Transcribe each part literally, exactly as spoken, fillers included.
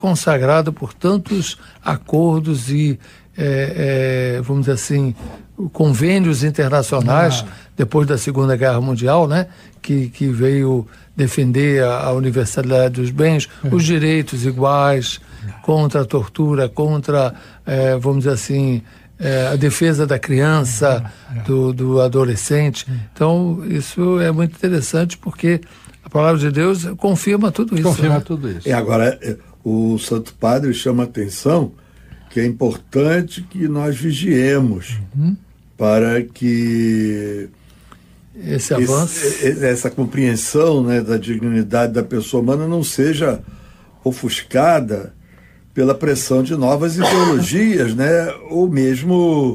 consagrada por tantos acordos e, é, é, vamos dizer assim, convênios internacionais, ah. depois da Segunda Guerra Mundial, né, que, que veio defender a, a universalidade dos bens, é. os direitos iguais, é. contra a tortura, contra, é, vamos dizer assim, é, a defesa da criança, é. É. Do, do adolescente. É. Então, isso é muito interessante porque a palavra de Deus confirma tudo isso. Confirma né? tudo isso. E agora, o Santo Padre chama a atenção que é importante que nós vigiemos uhum. para que esse avanço, esse, essa compreensão, né, da dignidade da pessoa humana não seja ofuscada pela pressão de novas ideologias, né, ou mesmo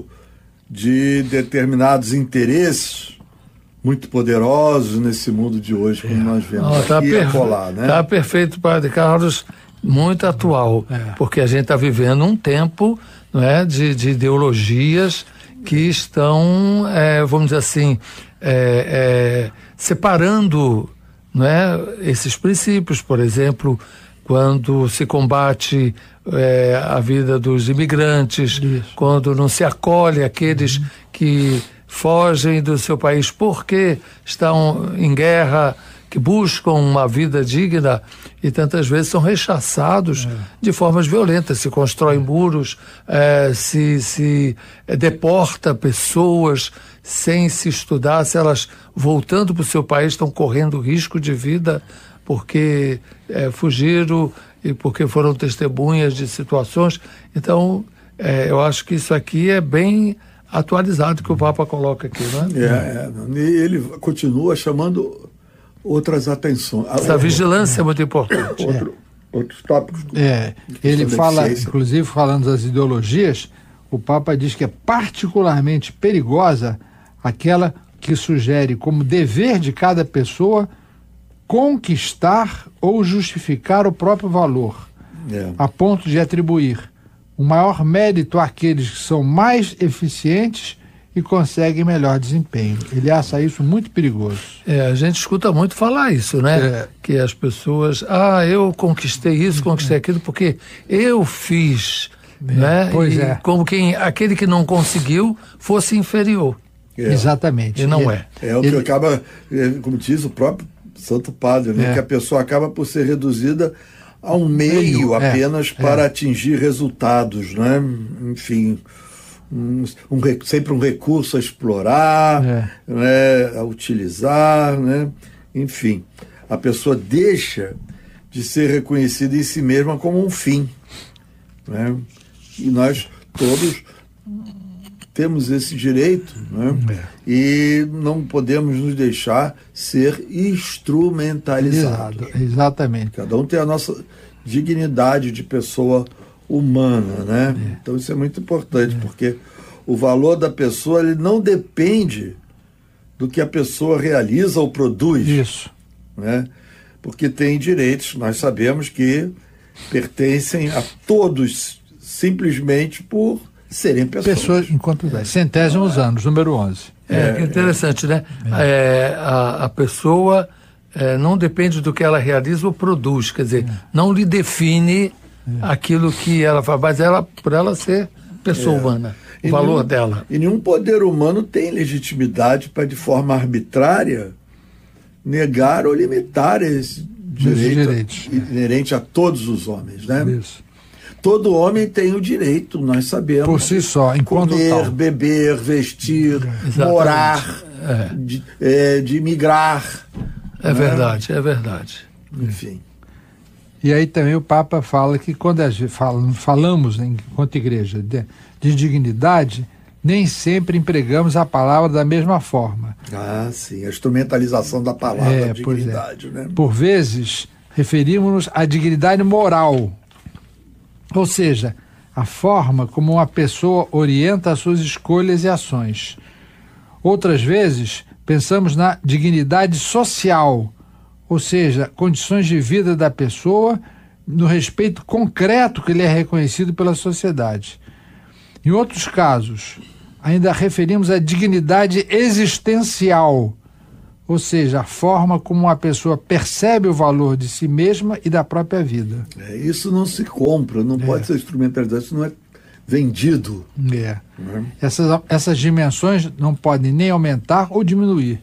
de determinados interesses muito poderosos nesse mundo de hoje, como nós vemos oh, tá aqui e acolá, né? Tá perfeito, Padre Carlos, muito atual, é. porque a gente está vivendo um tempo, não é, de, de ideologias que estão, é, vamos dizer assim, é, é, separando, não é, esses princípios. Por exemplo, quando se combate é, a vida dos imigrantes, Isso. quando não se acolhe aqueles uhum. que fogem do seu país porque estão em guerra, que buscam uma vida digna e tantas vezes são rechaçados é. de formas violentas. Se constroem muros, é, se, se deporta pessoas sem se estudar, se elas voltando para o seu país estão correndo risco de vida porque é, fugiram e porque foram testemunhas de situações. Então, é, eu acho que isso aqui é bem atualizado que o Papa coloca aqui, não é? É, é, ele continua chamando outras atenções. Essa vigilância é, é muito importante. Outro, é. Outros tópicos. É, ele fala, inclusive falando das ideologias, o Papa diz que é particularmente perigosa aquela que sugere como dever de cada pessoa conquistar ou justificar o próprio valor, é. a ponto de atribuir o maior mérito àqueles que são mais eficientes e conseguem melhor desempenho. Ele acha isso muito perigoso. É, a gente escuta muito falar isso, né? É. Que as pessoas, ah, eu conquistei isso, conquistei aquilo, porque eu fiz, é. né? Pois e é. Como quem, aquele que não conseguiu fosse inferior. É. Exatamente. E não é. É, é o que Ele... acaba, como diz o próprio Santo Padre, né? É. Que a pessoa acaba por ser reduzida a um meio apenas é, para é. atingir resultados, né? Enfim, um, um, sempre um recurso a explorar, é. né? A utilizar, né? Enfim, a pessoa deixa de ser reconhecida em si mesma como um fim, né? E nós todos temos esse direito, né? É. E não podemos nos deixar ser instrumentalizados. Exatamente. Cada um tem a nossa dignidade de pessoa humana, né? É. Então isso é muito importante, é. porque o valor da pessoa ele não depende do que a pessoa realiza ou produz. Isso. Né? Porque tem direitos, nós sabemos que pertencem a todos simplesmente por serem pessoas. Pessoas enquanto é. centésimos anos, número onze. É, é interessante, né? É. É, a, a pessoa é, não depende do que ela realiza ou produz, quer dizer, é. não lhe define é. aquilo que ela faz, mas ela, por ela ser pessoa é. humana, o e valor nenhum, dela. E nenhum poder humano tem legitimidade para, de forma arbitrária, negar ou limitar esse direito direitos, inerente é. a todos os homens, né? Isso. Todo homem tem o direito, nós sabemos. Por si só, enquanto comer, tal. beber, vestir, Exatamente. morar, é. de, é, de migrar. É né? verdade, é verdade. Enfim. E aí também o Papa fala que quando a gente fala, falamos, enquanto igreja, de, de dignidade, nem sempre empregamos a palavra da mesma forma. Ah, sim, a instrumentalização da palavra é, dignidade. É. Né? Por vezes, referimos-nos à dignidade moral. Ou seja, a forma como uma pessoa orienta as suas escolhas e ações. Outras vezes, pensamos na dignidade social, ou seja, condições de vida da pessoa no respeito concreto que lhe é reconhecido pela sociedade. Em outros casos, ainda referimos à dignidade existencial, ou seja, a forma como uma pessoa percebe o valor de si mesma e da própria vida. É, isso não se compra, não é. pode ser instrumentalizado, isso não é vendido. É. É. Essas, essas dimensões não podem nem aumentar ou diminuir.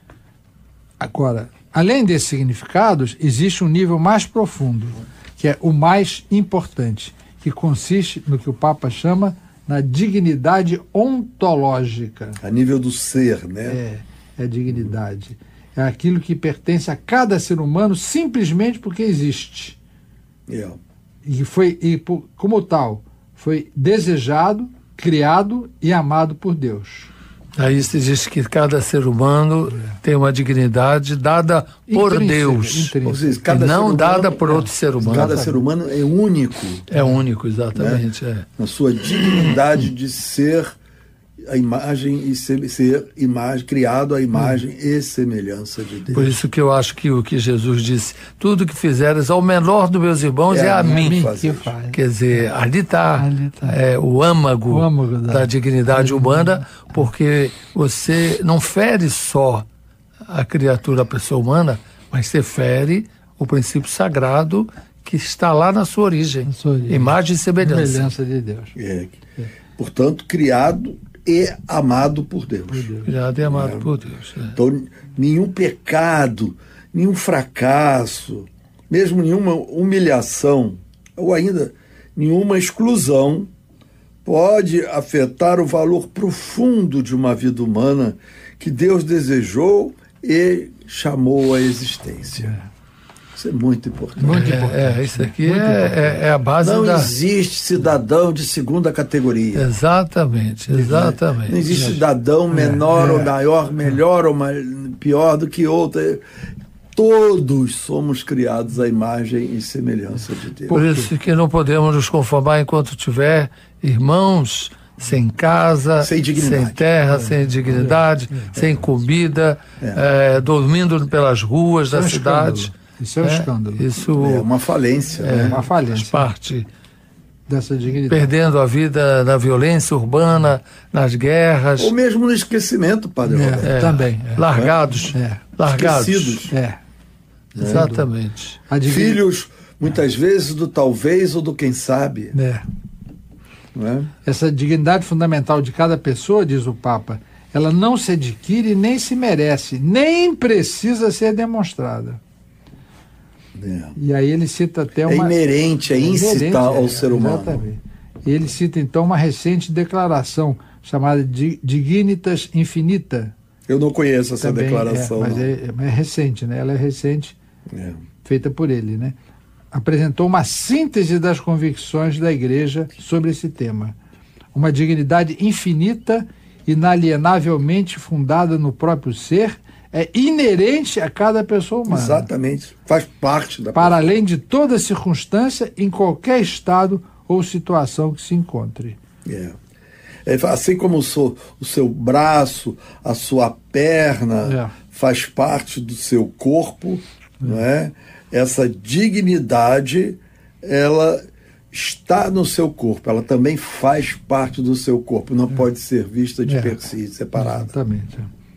Agora, além desses significados, existe um nível mais profundo, que é o mais importante, que consiste no que o Papa chama na dignidade ontológica. A nível do ser, né? É, é a dignidade. É aquilo que pertence a cada ser humano simplesmente porque existe. Yeah. E foi, e por, como tal, foi desejado, criado e amado por Deus. Aí se diz que cada ser humano é. tem uma dignidade dada por intrínseca, Deus, intrínseca. Seja, cada e não humano, dada por é, outro ser humano. Cada ser humano é único. É único, exatamente. Né? É. Na sua dignidade de ser a imagem e ser, ser imagem, criado à imagem hum. e semelhança de Deus. Por isso que eu acho que o que Jesus disse, tudo que fizeres ao menor dos meus irmãos é, é a mim. Que faz. Quer dizer, ali está é, o âmago, o âmago da, da dignidade humana, porque você não fere só a criatura, a pessoa humana, mas você fere o princípio sagrado que está lá na sua origem. Na sua origem. Imagem e semelhança. Semelhança de Deus. É. É. Portanto, criado e amado por Deus. Por Deus. Criado e amado é. por Deus. É. Então, nenhum pecado, nenhum fracasso, mesmo nenhuma humilhação, ou ainda nenhuma exclusão, pode afetar o valor profundo de uma vida humana que Deus desejou e chamou à existência. É. Isso é muito importante. Muito importante. É, é, isso aqui é, é, é a base Não da... existe cidadão de segunda categoria. Exatamente, exatamente. Não existe cidadão menor é, ou maior, melhor ou mais, pior do que outro. Todos somos criados à imagem e semelhança de Deus. Por isso que não podemos nos conformar enquanto tiver irmãos sem casa, sem, sem terra, é, sem dignidade, é, é, sem comida, é. É, dormindo pelas ruas da cidade. Isso é um é, escândalo. Isso é uma falência. É, né? uma falência. Faz parte dessa dignidade. Perdendo a vida na violência urbana, nas guerras. Ou mesmo no esquecimento, Padre é, Roberto. É, também. É. Largados. É. Largados. Esquecidos. É. Exatamente. Filhos, muitas vezes, do talvez ou do quem sabe. É. Não é? Essa dignidade fundamental de cada pessoa, diz o Papa, ela não se adquire nem se merece, nem precisa ser demonstrada. É. E aí ele cita até uma... É inerente, é íncita ao é, ser humano. Exatamente. E ele cita então uma recente declaração chamada de Dignitas Infinita. Eu não conheço essa Também declaração. É, mas é, é recente, né? Ela é recente, é. feita por ele, né? Apresentou uma síntese das convicções da Igreja sobre esse tema. Uma dignidade infinita, inalienavelmente fundada no próprio ser, é inerente a cada pessoa humana. Exatamente. Faz parte da Para pessoa. além de toda circunstância, em qualquer estado ou situação que se encontre. É. É, assim como o seu, o seu braço, a sua perna é. faz parte do seu corpo, é. não é? Essa dignidade, ela está no seu corpo, ela também faz parte do seu corpo, não é. pode ser vista de é. per si, separada. Exatamente.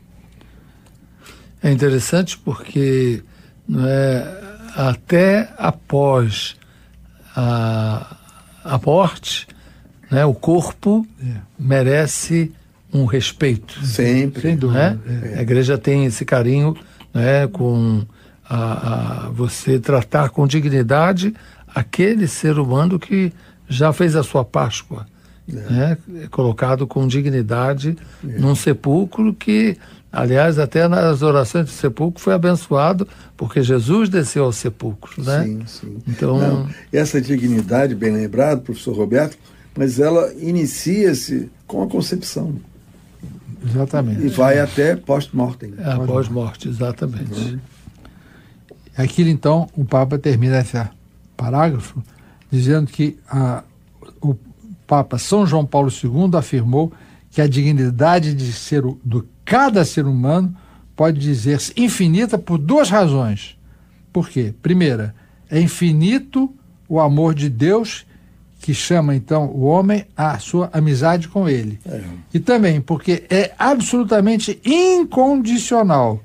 É interessante porque não é, até após a, a morte, né, o corpo é. merece um respeito. Sempre. Sem dúvida. Né? É. A igreja tem esse carinho, né, com a, a você tratar com dignidade aquele ser humano que já fez a sua Páscoa. É. Né, colocado com dignidade é. num sepulcro que, aliás, até nas orações do sepulcro foi abençoado, porque Jesus desceu ao sepulcro, né? Sim, sim. Então, Não, essa dignidade, bem lembrado, professor Roberto, mas ela inicia-se com a concepção. Exatamente. E vai até post-mortem. É, a pós-morte, exatamente. Uhum. Aquilo, então, o Papa termina esse parágrafo dizendo que a, o Papa São João Paulo segundo afirmou que a dignidade de ser, do cada ser humano pode dizer-se infinita por duas razões. Por quê? Primeira, é infinito o amor de Deus que chama, então, o homem à sua amizade com ele. É. E também porque é absolutamente incondicional,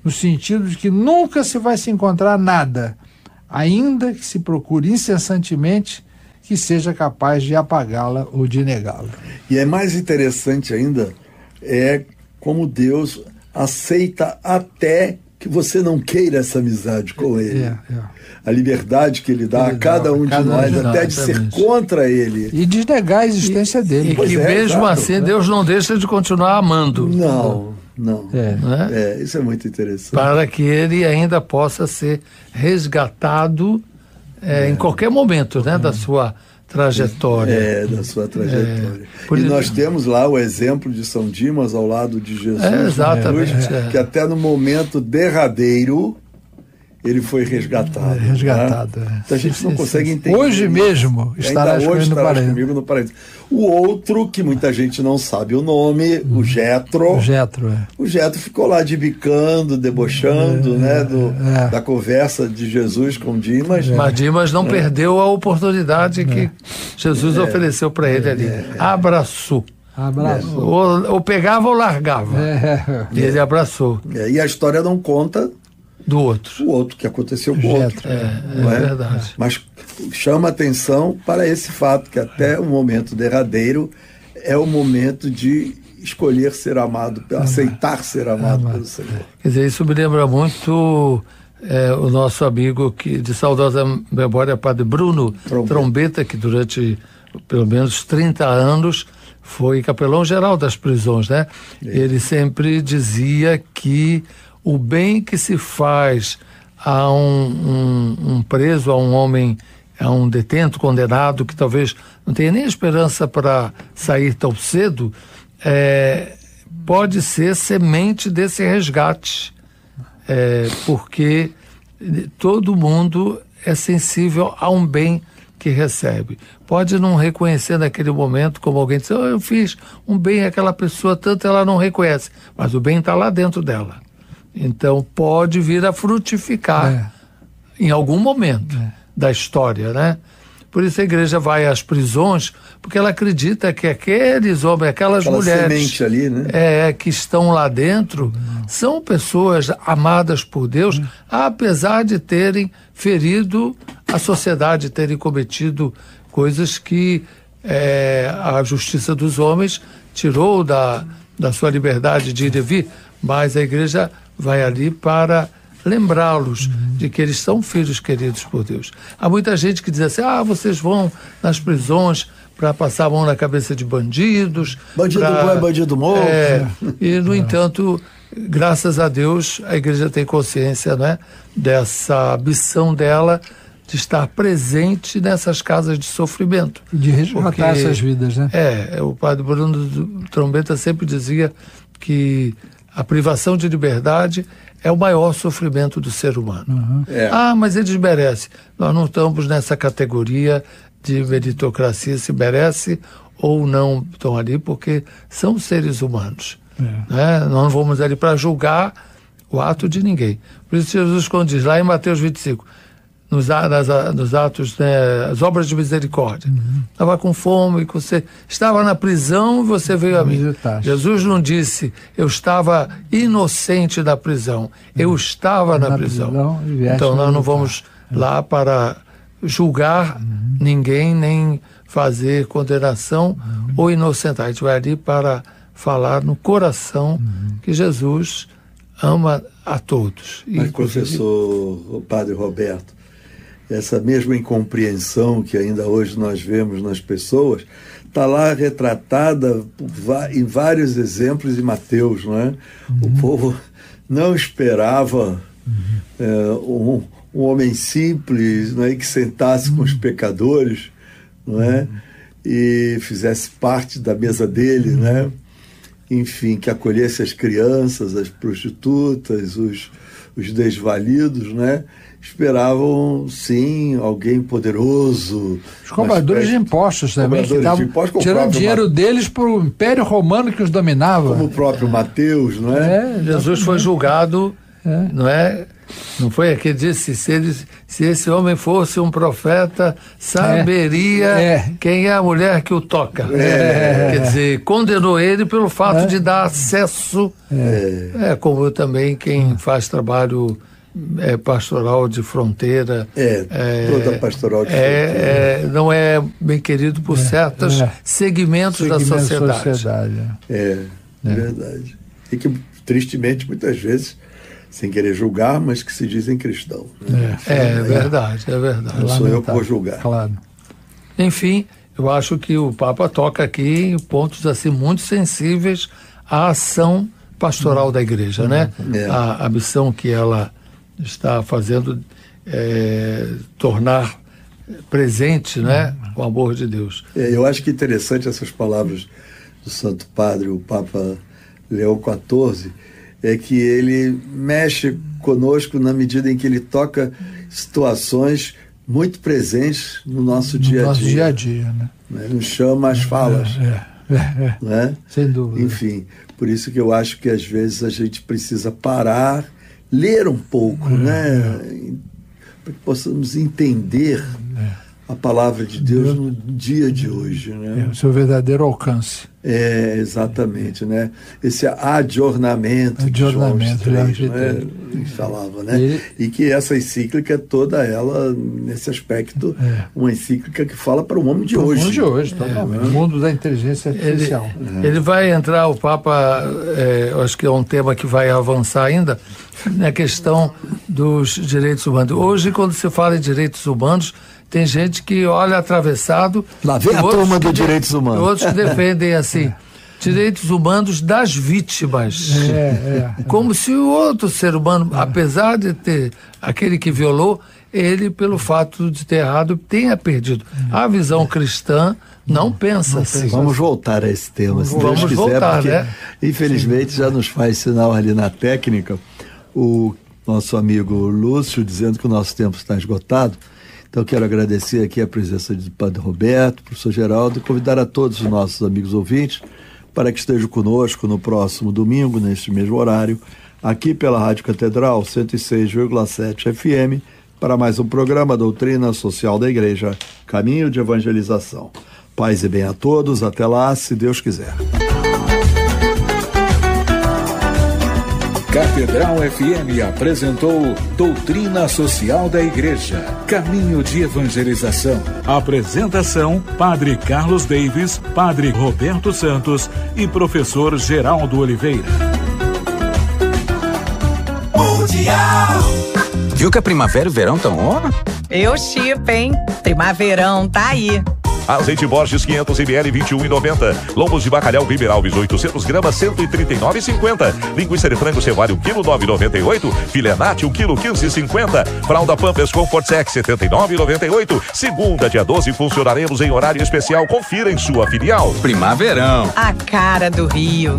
no sentido de que nunca se vai se encontrar nada, ainda que se procure incessantemente, que seja capaz de apagá-la ou de negá-la. E é mais interessante ainda, é como Deus aceita até que você não queira essa amizade com Ele. É, é. A liberdade que Ele dá ele a cada dá, um cada de nós, um até de ser contra Ele. E de negar a existência e, dele. E que é, mesmo exato, assim, né? Deus não deixa de continuar amando. Não, não. É. Não é? É, isso é muito interessante. Para que Ele ainda possa ser resgatado é, é. em qualquer momento, né, é. da sua trajetória. É, da sua trajetória. É, e nós temos lá o exemplo de São Dimas ao lado de Jesus. É, exatamente. Jesus, que até no momento derradeiro ele foi resgatado. É, resgatado. Né? É. Então a gente não consegue entender. Hoje mesmo estará hoje no paraíso. comigo no paraíso. O outro, que muita gente não sabe o nome, hum. o Jetro. O Jetro, é. O Jetro ficou lá debicando, debochando, é, né, do, é. da conversa de Jesus com Dimas. É. Mas Dimas não é. perdeu a oportunidade é. que Jesus é. ofereceu para ele ali. É. Abraçou. Abraçou. Ou, ou pegava ou largava. É. E ele abraçou. É. E a história não conta do outro. O outro, que aconteceu com o outro. É, é, é verdade. Mas chama atenção para esse fato, que até o momento derradeiro é o momento de escolher ser amado, aceitar ser amado pelo Senhor. Quer dizer, isso me lembra muito é, o nosso amigo que, de saudosa memória, Padre Bruno Trombeta, Trombeta, que durante pelo menos trinta anos foi capelão-geral das prisões, né? É. Ele sempre dizia que o bem que se faz a um, um, um preso, a um homem, a um detento, condenado, que talvez não tenha nem esperança para sair tão cedo, é, pode ser semente desse resgate, é, porque todo mundo é sensível a um bem que recebe. Pode não reconhecer naquele momento, como alguém diz, oh, eu fiz um bem àquela pessoa, tanto ela não reconhece, mas o bem está lá dentro dela. Então pode vir a frutificar é. em algum momento é. da história, né? Por isso a igreja vai às prisões, porque ela acredita que aqueles homens, aquelas Aquela mulheres ali, né? é, que estão lá dentro, Não. são pessoas amadas por Deus, Não. apesar de terem ferido a sociedade, terem cometido coisas que é, a justiça dos homens tirou da, da sua liberdade de ir e vir, mas a igreja vai ali para lembrá-los uhum. de que eles são filhos queridos por Deus. Há muita gente que diz assim, ah, vocês vão nas prisões para passar a mão na cabeça de bandidos. Bandido pra... bom é bandido morto. É, e, no é. entanto, graças a Deus, a igreja tem consciência, né, dessa missão dela de estar presente nessas casas de sofrimento. E de resgatar essas vidas, né? É, o padre Bruno Trombeta sempre dizia que a privação de liberdade é o maior sofrimento do ser humano. Uhum. É. Ah, mas eles merecem. Nós não estamos nessa categoria de meritocracia, se merece ou não estão ali, porque são seres humanos. É. Né? Nós não vamos ali para julgar o ato de ninguém. Por isso Jesus, quando diz lá em Mateus vinte e cinco, nos, nas, nos atos, né, as obras de misericórdia. Uhum. Estava com fome, você estava na prisão e você veio a mim. Visitar. Jesus não disse, eu estava inocente da prisão, uhum. eu estava na, na prisão. prisão então nós não vamos é. lá para julgar uhum. ninguém, nem fazer condenação uhum. ou inocentar. A gente vai ali para falar no coração uhum. que Jesus ama a todos. Mas, professor, o padre Roberto, essa mesma incompreensão que ainda hoje nós vemos nas pessoas está lá retratada em vários exemplos de Mateus, não é? Uhum. O povo não esperava uhum. é, um, um homem simples, não é, que sentasse uhum. com os pecadores, não é? Uhum. E fizesse parte da mesa dele, uhum. né? Enfim, que acolhesse as crianças, as prostitutas, os, os desvalidos, né? Esperavam, sim, alguém poderoso. Os cobradores de impostos também, que estavam tirando dinheiro Mate... deles para o Império Romano que os dominava. Como o próprio Mateus, não é? é Jesus foi julgado, é. não é? Não foi aquele disse, se, ele, se esse homem fosse um profeta, saberia é, é. quem é a mulher que o toca. É. Quer dizer, condenou ele pelo fato é. de dar acesso, é. é como também quem faz trabalho é, pastoral de fronteira. É, é toda pastoral de é, fronteira. É, não é bem querido por é, certos é. segmentos, segmentos da sociedade. sociedade é, é, é verdade. E que, tristemente, muitas vezes, sem querer julgar, mas que se dizem cristãos. Né? É, é, é verdade, é verdade. Não sou eu que vou julgar. Claro. Enfim, eu acho que o Papa toca aqui em pontos assim muito sensíveis à ação pastoral da Igreja, né? É. A, a missão que ela está fazendo é, tornar presente, né, o amor de Deus. É, eu acho que é interessante essas palavras do Santo Padre, o Papa Leão quatorze, é que ele mexe conosco na medida em que ele toca situações muito presentes no nosso no dia a dia. nosso dia a dia, né? Ele nos chama às falas. É, é, é. Né? Sem dúvida. Enfim, por isso que eu acho que às vezes a gente precisa parar, ler um pouco, é, né? É. Para que possamos entender é. a palavra de Deus no dia de hoje, né? É, o seu verdadeiro alcance. É, exatamente, né? Esse adornamento, adornamento de João três, né? Ele falava, né? Ele... E que essa encíclica, toda ela, nesse aspecto, é. uma encíclica que fala para o homem de para hoje. O mundo de hoje, totalmente. É. O mundo da inteligência artificial. Ele, é. ele vai entrar, o Papa, é, acho que é um tema que vai avançar ainda, na questão dos direitos humanos. Hoje, quando se fala em direitos humanos, tem gente que olha atravessado. Lá vem a turma dos direitos humanos. Outros que defendem assim, direitos humanos das vítimas. É, é, é. Como se o outro ser humano, é. apesar de ter aquele que violou, ele, pelo fato de ter errado, tenha perdido. É. A visão cristã não, não pensa não assim. Pensa. Vamos voltar a esse tema, se Vamos Deus quiser, voltar, porque, né? infelizmente, Sim. já nos faz sinal ali na técnica o nosso amigo Lúcio dizendo que o nosso tempo está esgotado. Então, quero agradecer aqui a presença do Padre Roberto, professor Geraldo, e convidar a todos os nossos amigos ouvintes para que estejam conosco no próximo domingo, neste mesmo horário, aqui pela Rádio Catedral cento e seis vírgula sete F M, para mais um programa Doutrina Social da Igreja, Caminho de Evangelização. Paz e bem a todos, até lá, se Deus quiser. Catedral F M apresentou Doutrina Social da Igreja, Caminho de Evangelização. Apresentação, Padre Carlos Davis, Padre Roberto Santos e Professor Geraldo Oliveira. Mundial. Viu que a primavera e o verão estão on? Eu chipo, hein? Primaverão tá aí. Azeite Borges quinhentos mililitros, vinte e um reais e noventa centavos. Lombos de bacalhau Weber Alves oitocentos gramas, cento e trinta e nove reais e cinquenta centavos. Linguiça de frango Cevário, um quilo, nove reais e noventa e oito centavos. Filé Nati, um quilo, quinze reais e cinquenta centavos. Fralda Pampers Comfort Sex, setenta e nove reais e noventa e oito centavos. Segunda, dia doze, funcionaremos em horário especial. Confira em sua filial. Primaverão. A cara do Rio.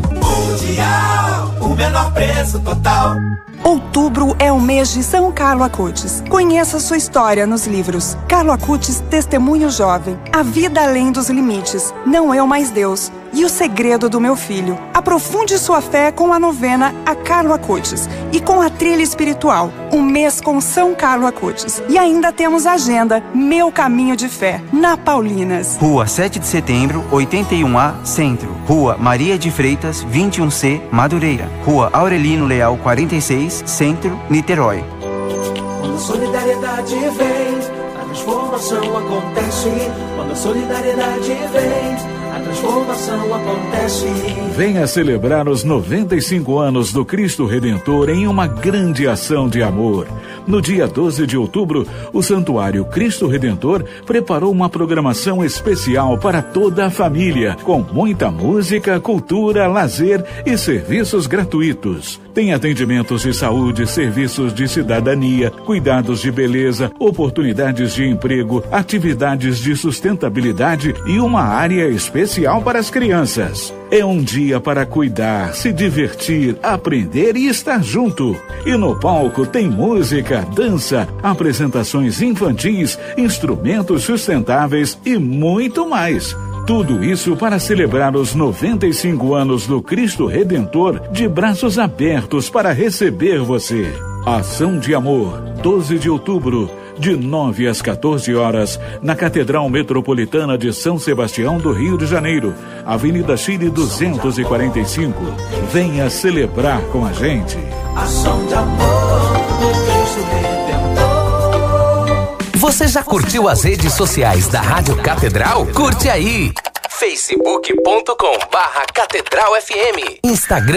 Mundial, o menor preço total. Outubro é o mês de São Carlo Acutis. Conheça sua história nos livros Carlo Acutis, Testemunho Jovem, A Vida Além dos Limites, Não Eu Mais Deus e O Segredo do Meu Filho. Aprofunde sua fé com a novena A Carlo Acutis e com a trilha espiritual, Um Mês com São Carlo Acutis. E ainda temos a agenda Meu Caminho de Fé, na Paulinas. Rua sete de setembro, oitenta e um A, Centro. Rua Maria de Freitas, vinte e um C, Madureira. Rua Aurelino Leal, quarenta e seis, Centro, Niterói. Quando a solidariedade vem, a transformação acontece. Quando a solidariedade vem, a transformação acontece. Venha celebrar os noventa e cinco anos do Cristo Redentor em uma grande ação de amor. No dia doze de outubro, o Santuário Cristo Redentor preparou uma programação especial para toda a família, com muita música, cultura, lazer e serviços gratuitos. Tem atendimentos de saúde, serviços de cidadania, cuidados de beleza, oportunidades de emprego, atividades de sustentabilidade e uma área especial para as crianças. É um dia para cuidar, se divertir, aprender e estar junto. E no palco tem música, dança, apresentações infantis, instrumentos sustentáveis e muito mais. Tudo isso para celebrar os noventa e cinco anos do Cristo Redentor, de braços abertos para receber você. Ação de Amor, doze de outubro, de nove às quatorze horas, na Catedral Metropolitana de São Sebastião do Rio de Janeiro, Avenida Chile duzentos e quarenta e cinco. Venha celebrar com a gente. Ação de amor do Cristo Redentor. Você já curtiu as redes sociais da Rádio Catedral? Curte aí! facebook ponto com barra Catedral F M, Instagram